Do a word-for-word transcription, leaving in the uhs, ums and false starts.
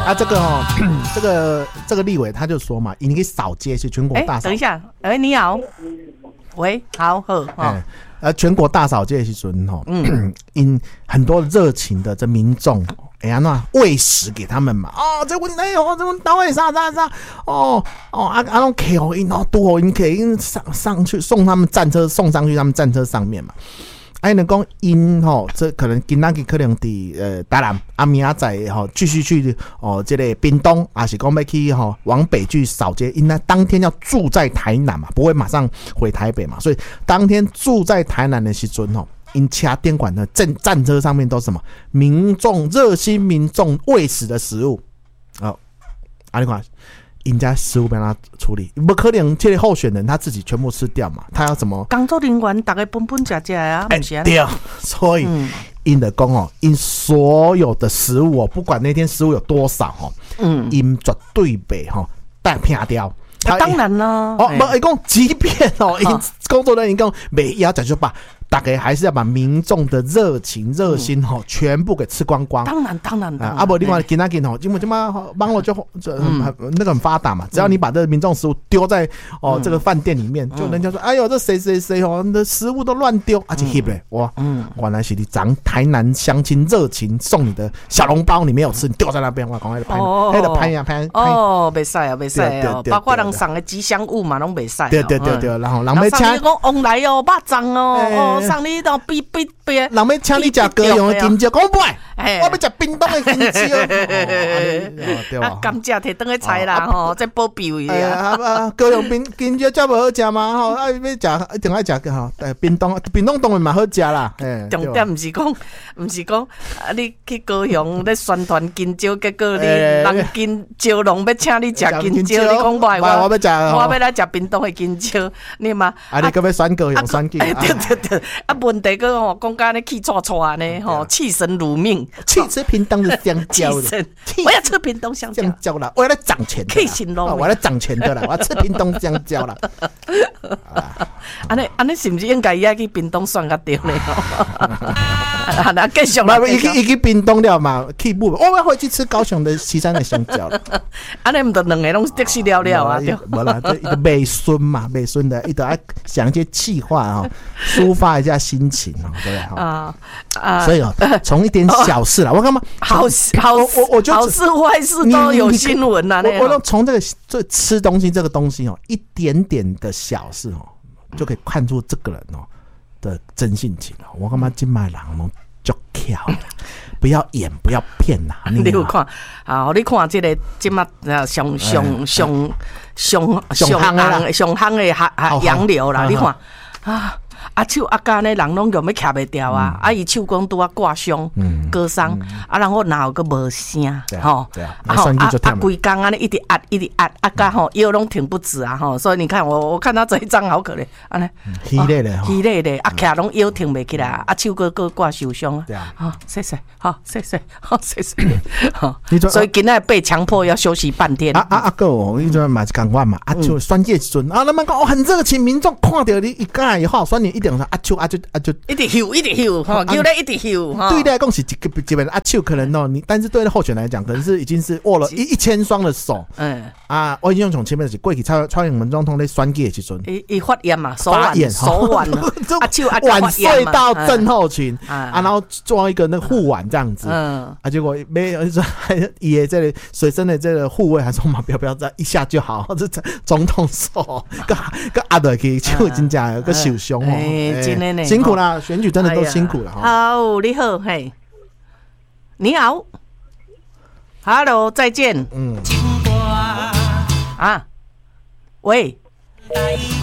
啊，这个哦，这个这个立委他就说嘛，你可以扫街是全国大扫。 等一下，哎，你好，喂，好好哦。 呃，全国大扫街的时候吼，嗯，因很多热情的这民众，哎呀，那喂食给他们嘛，哦，这问哎呦，这问单位啥啥啥，哦哦，啊啊，拢给哦，因哦多因给因上上去送他们战车送上去他们战车上面嘛。哎，能讲因吼，这可能今仔日可能伫呃台南，啊明仔载吼继续去哦，这个屏东，还是讲要去吼往北去扫街，因那当天要住在台南嘛，不会马上回台北嘛，所以当天住在台南的时阵吼，因车电管的战战车上面都是什么民众热心民众喂食的食物，哦，啊你看。人家食物被他处理，不可能这个候选人他自己全部吃掉嘛？他要怎么？ 工作人员大家分分吃吃啊，不是啊？ 对，所以因的讲哦，因所有的食物哦，不管那天食物有多少哦，嗯，因绝对被哈带偏掉。 啊、当然啦， 哦，不，一共即便哦，因工作人员讲没要讲就把。大概还是要把民众的热情、热心吼、嗯、全部给吃光光。 当然，当然，当然。 啊，不，另外今仔日吼，因为今嘛网络就就、嗯、那个很发达嘛，只要你把这个民众食物丢在哦、嗯、这个饭店里面，就人家说，哎呦，这谁谁谁哦，你的食物都乱丢，而且 hip 嘞，哇，嗯，原来是你长台南乡亲热情送你的小笼包，你没有吃，你丢在那边，我讲那个拍，那个拍呀拍。 哦，袂使啊，袂使哦，包括人送的吉祥物嘛，拢袂使。 对对对对，然后人要请讲往来哦，肉粽哦。送你到逼逼逼， 人要请你吃高雄的金蕉，讲不爱，我要吃屏东的金蕉。对吧？ 甘蔗摕当去菜啦，吼，这保庇胃啊。高雄金金蕉才无好食嘛，吼，啊，要食一定爱食个吼。屏东屏东当然嘛好食啦。 重点唔是讲，唔是讲，啊，你去高雄咧宣传金蕉，结果你人金蕉农要请你食金蕉，你讲不爱我，我要食， 我要来食屏东的金蕉，你嘛？ 啊，你搁要选高雄选去？ 对对对。啊，问题个吼，讲甲咧气喘喘呢，吼，气神如命， 去吃屏东的香蕉的， 我要吃屏东香蕉， 香蕉啦，我要来涨钱的， 气神咯， 我要来涨钱的啦，我要吃屏东香蕉啦。 安尼安尼是不是应该也去屏东选较对呢？啊，那继续啦， 伊去伊去屏东了嘛，去不？我要回去吃高雄的旗山的香蕉了。 安尼唔得两个拢得死了了啊？ 无啦，这一个美孙嘛，美孙的，伊得爱想一些气话哈，抒发一下心情哦，对不对？啊啊，所以哦，从一点小事啦，我干嘛？ 好好，我我就好事坏事都有新闻呐。 我我从这个这吃东西这个东西哦，一点点的小事哦，就可以看出这个人哦的真性情了。我干嘛今麦人哦就巧了，不要演，不要骗呐。 你有看啊？你看这个今麦上上上上上行上行的洋流啦，你看啊。啊手啊干呢，人拢用要徛袂掉啊！啊，伊手工拄啊挂伤、割伤，啊，然后然后个无声，吼，啊吼啊啊，规工安尼一直压一直压，啊干吼腰拢挺不直啊吼，所以你看我我看他这一张好可怜，安尼， 虚累咧， 虚累咧，啊徛拢腰挺袂起来，啊手个个挂受伤啊，好，谢谢，好，谢谢，好，谢谢，好，所以今仔被强迫要休息半天。 啊啊啊个，我你阵嘛是讲我嘛，啊就酸叶时阵啊，那么讲哦很热情，民众看到你一干以后，酸你一点。阿秋阿就阿就一直咻一直咻哈，有咧一直咻哈。 对来讲是基基本阿秋可能哦，你但是对候选人来讲，可能是已经是握了一一千双的手。嗯啊，我已经从前面是过去超超英文总统咧选举的时阵， 伊伊发炎嘛，手腕手腕阿秋阿晚睡到症候群啊，然后装一个那护腕这样子。嗯啊，结果没有说也这里随身的这个护卫还说嘛，不要不要再一下就好，这总统手个个阿德可以就真正个受伤哦。真的呢，辛苦啦！选举真的都辛苦了。 好，你好，嘿，你好 ，Hello， 再见。嗯，啊，喂。